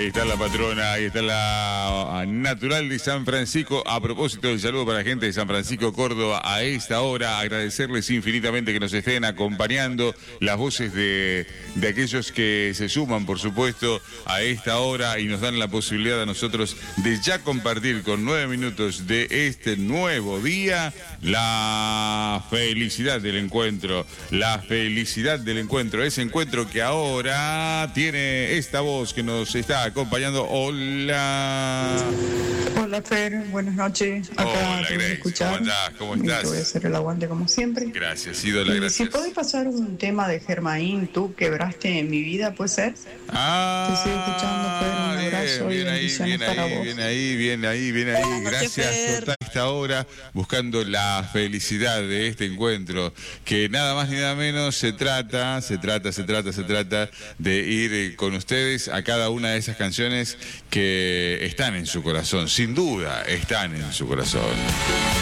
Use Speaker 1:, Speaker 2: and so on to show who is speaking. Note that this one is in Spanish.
Speaker 1: Ahí está la patrona, ahí está la natural de San Francisco. A propósito del saludo para la gente de San Francisco, Córdoba, a esta hora, agradecerles infinitamente que nos estén acompañando, las voces de aquellos que se suman, por supuesto, a esta hora y nos dan la posibilidad a nosotros de ya compartir con 9 minutos de este nuevo día la felicidad del encuentro, ese encuentro que ahora tiene esta voz que nos está acompañando. Hola.
Speaker 2: Hola Fer, buenas noches. Acá
Speaker 1: Hola,
Speaker 2: te voy a
Speaker 1: Grace.
Speaker 2: escuchar.
Speaker 1: ¿Cómo estás?
Speaker 2: Te voy a hacer el aguante como siempre.
Speaker 1: Gracias, ídola, gracias.
Speaker 2: Si podés pasar un tema de Germain, tú quebraste en mi vida, ¿puede ser? Te sigo escuchando, Fer. Un abrazo y bendiciones para vos.
Speaker 1: Bien ahí. Gracias, total. Esta hora buscando la felicidad de este encuentro, que nada más ni nada menos se trata de ir con ustedes a cada una de esas canciones que están en su corazón, sin duda están en su corazón.